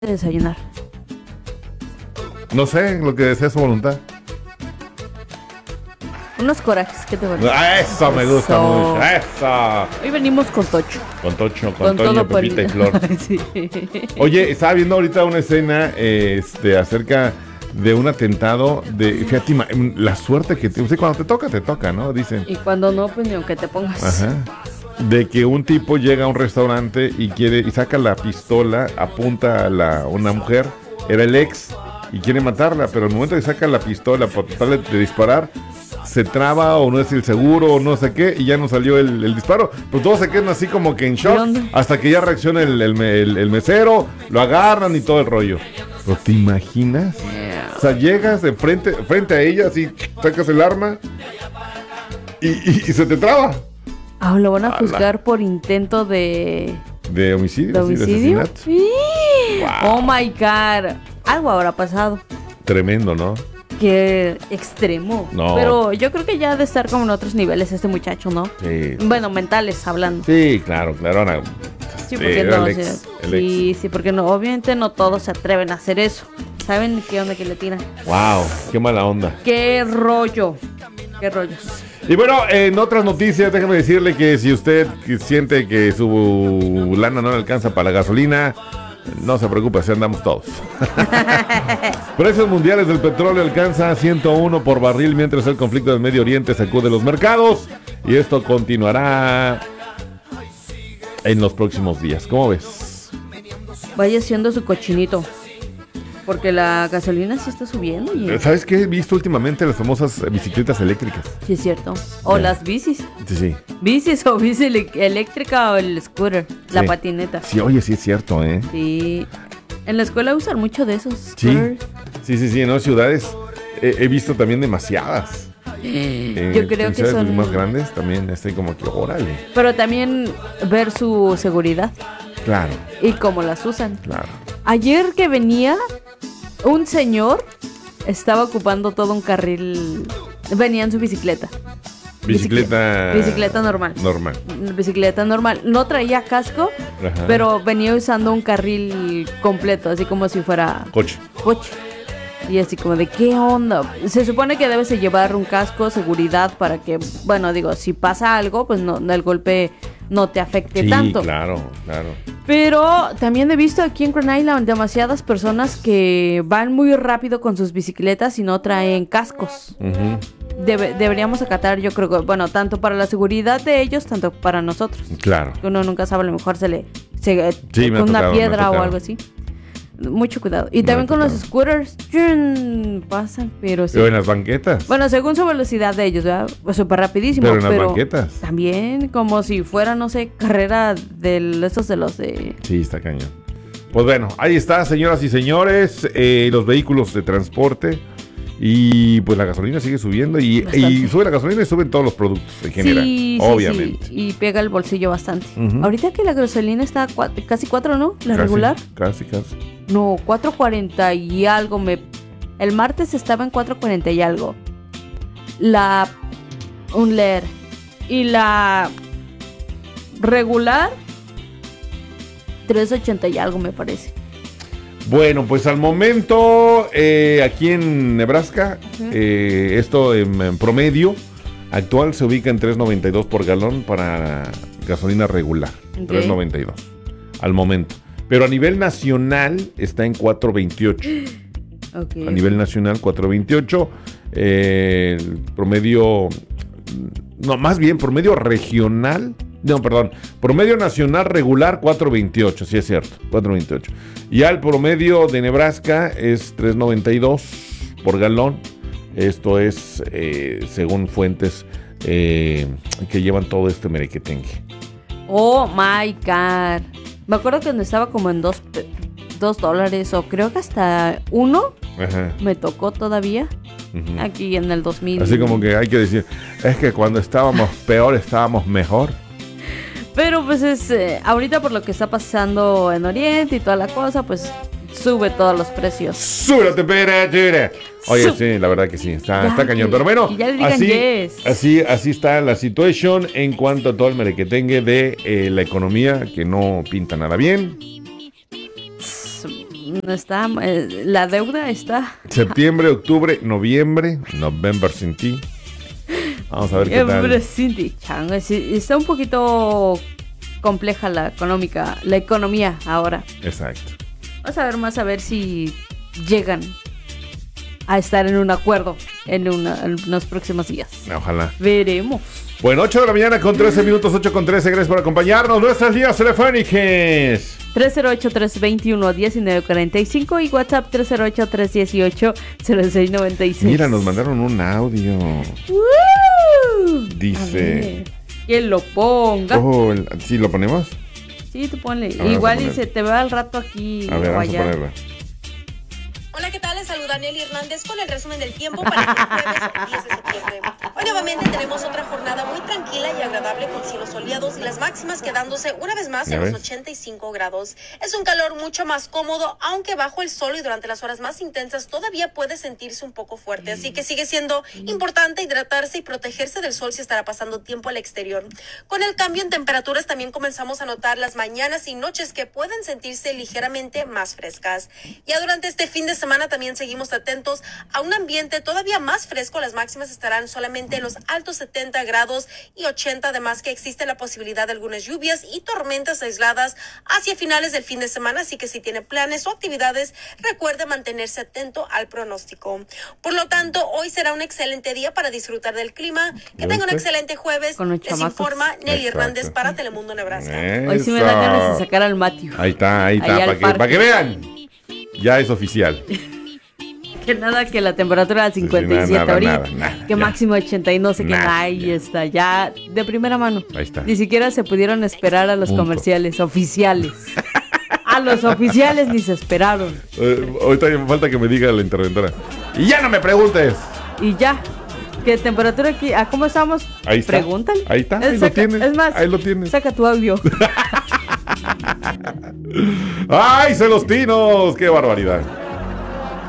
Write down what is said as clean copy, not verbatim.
desayunar? No sé, lo que desea su voluntad. Unos corajes, ¿qué te parece? Eso me gusta mucho. Eso. Hoy venimos con Tocho. Con Toño, todo Pepita y Polino. Flor. Sí. Oye, estaba viendo ahorita una escena acerca de un atentado de, fíjate, la suerte que cuando te toca, ¿no? Dicen. Y cuando no, pues ni aunque te pongas. Ajá. De que un tipo llega a un restaurante y saca la pistola, apunta a una mujer, era el ex, y quiere matarla, pero el momento que saca la pistola para tratar de disparar, se traba o no es el seguro o no sé qué, y ya no salió el disparo. Pues todos se quedan así como que en shock, hasta que ya reacciona el mesero, lo agarran y todo el rollo. ¿Pero te imaginas? Yeah. O sea, llegas de frente a ella, así, sacas el arma y se te traba. Ah, lo van a juzgar por intento de homicidio, ¿de homicidio? asesinato. Sí. Wow. Oh my God. Algo habrá pasado. Tremendo, ¿no? Qué extremo. No. Pero yo creo que ya ha de estar como en otros niveles este muchacho, ¿no? Sí. Bueno, mentales hablando. Sí, claro. Ana. Sí, porque Era no. el ex. Sí, porque no. Obviamente no todos se atreven a hacer eso. ¿Saben qué onda que le tiran? Wow, qué mala onda. Qué rollo. Qué rollos. Y bueno, en otras noticias, déjame decirle que si usted siente que su lana no le alcanza para la gasolina, no se preocupe, así andamos todos. Precios mundiales del petróleo alcanza 101 por barril, mientras el conflicto del Medio Oriente sacude los mercados. Y esto continuará en los próximos días. ¿Cómo ves? Vaya haciendo su cochinito. Porque la gasolina sí está subiendo. Y... ¿Sabes qué he visto últimamente? Las famosas bicicletas eléctricas. Sí, es cierto. O las bicis. Sí. Bicis o bici eléctrica o el scooter. La Sí. patineta. Sí, oye, sí es cierto, ¿eh? Sí. En la escuela usan mucho de esos Sí. scooters. Sí, en otras ciudades he visto también demasiadas. Yo creo en que ciudades son... más grandes también estoy como que, órale. Pero también ver su seguridad Claro, y cómo las usan. claro. Ayer que venía, un señor estaba ocupando todo un carril. Venía en su bicicleta. Bicicleta normal. Normal. Bicicleta normal. No traía casco, Ajá. pero venía usando un carril completo, así como si fuera Coche. coche. Y así como de, ¿qué onda? Se supone que debes de llevar un casco, seguridad, para que, bueno, digo, si pasa algo, pues no el golpe no te afecte Sí, tanto. claro. Pero también he visto aquí en Crown Island demasiadas personas que van muy rápido con sus bicicletas y no traen cascos. Ujú. Deberíamos acatar, yo creo que, bueno, tanto para la seguridad de ellos, tanto para nosotros. Claro. Uno nunca sabe, a lo mejor se Sí, me ha con una tocado, piedra me ha o tocado. algo así. Mucho cuidado. Y Me también ha con los tocado. scooters, pasan, pero sí. Pero en las banquetas. Bueno, según su velocidad de ellos, ¿verdad? Pues súper rapidísimo. Pero en las banquetas. También como si fuera, no sé, carrera de estos de los de... Sí, está cañón. Pues bueno, ahí está, señoras y señores, los vehículos de transporte. Y pues la gasolina sigue subiendo y Bastante. sube la gasolina y suben todos los productos en general, Sí, obviamente. sí, y pega el bolsillo bastante. Ujú. Ahorita que la gasolina está casi 4, ¿no? La regular. Casi. No, 4.40 y algo. El martes estaba en 4.40 y algo. Un leer. Y la regular, 3.80 y algo, me parece. Bueno, pues al momento, aquí en Nebraska, esto en promedio actual se ubica en 3.92 por galón para gasolina regular. Ok. 3.92 al momento. Pero a nivel nacional está en 4.28. Okay. A nivel nacional 4.28. El promedio, no, más bien promedio regional. No, perdón, promedio nacional regular 4.28, sí es cierto, 4.28. Y al promedio de Nebraska es 3.92 por galón. Esto es según fuentes que llevan todo este merequetengue. Oh my God. Me acuerdo que cuando estaba como en $2 o creo que hasta 1 Ajá. me tocó todavía. Ujú. Aquí en el 2000. Así como que hay que decir, es que cuando estábamos peor estábamos mejor. Pero pues es ahorita por lo que está pasando en Oriente y toda la cosa, pues sube todos los precios. ¡Sube la temperatura! Oye, sí, la verdad que sí, está cañón. Pero bueno, que ya le digan yes. así está la situación en cuanto a todo el merequetengue de la economía, que no pinta nada bien. No está, la deuda está. Septiembre, octubre, noviembre, November sin ti. Vamos a ver qué tal. Sin ti, chango. Sí, está un poquito compleja la economía ahora. Exacto. Vamos a ver más a ver si llegan a estar en un acuerdo en los próximos días. Ojalá. Veremos. Bueno, 8 de la mañana con 13 minutos, 8 con 13. Gracias por acompañarnos. Nuestras líneas telefónicas. 308-321-1945 y WhatsApp 308-318-0696. Mira, nos mandaron un audio. Dice... Que lo ponga. Oh, ¿sí lo ponemos? Sí, tú ponle. A ver, Igual vamos a y se te va al rato aquí A ver, o vamos a allá. ponerla. Hola, ¿qué tal? Les saluda Nelly Hernández con el resumen del tiempo para este jueves 10 de septiembre. Hoy nuevamente tenemos otra jornada muy tranquila y agradable con cielos soleados y las máximas quedándose una vez más en los 85 grados. Es un calor mucho más cómodo, aunque bajo el sol y durante las horas más intensas todavía puede sentirse un poco fuerte. Así que sigue siendo importante hidratarse y protegerse del sol si estará pasando tiempo al exterior. Con el cambio en temperaturas también comenzamos a notar las mañanas y noches que pueden sentirse ligeramente más frescas. Ya durante este fin de semana también seguimos atentos a un ambiente todavía más fresco. Las máximas estarán solamente en los altos 70 grados y 80, además que existe la posibilidad de algunas lluvias y tormentas aisladas hacia finales del fin de semana, así que si tiene planes o actividades, recuerde mantenerse atento al pronóstico. Por lo tanto, hoy será un excelente día para disfrutar del clima. Que tenga un excelente jueves. Les informa Nelly Hernández para Telemundo Nebraska. Hoy sí me da ganas de sacar al Matthew. Ahí está, para que vean. Ya es oficial. Que nada, que la temperatura era 57 ahorita, nada, que ya. Máximo 80 y no sé qué. Ahí ya. está, ya de primera mano. Ahí está. Ni siquiera se pudieron esperar a los comerciales oficiales. A los oficiales ni se esperaron. Ahorita falta que me diga la interventora. Y ya no me preguntes. Y ya. ¿Qué temperatura aquí? ¿A cómo estamos? Ahí está. Pregúntale. Ahí está, ahí lo tienes. Es más, ahí lo tienes. saca tu audio. ¡Ay, Celostinos! ¡Qué barbaridad!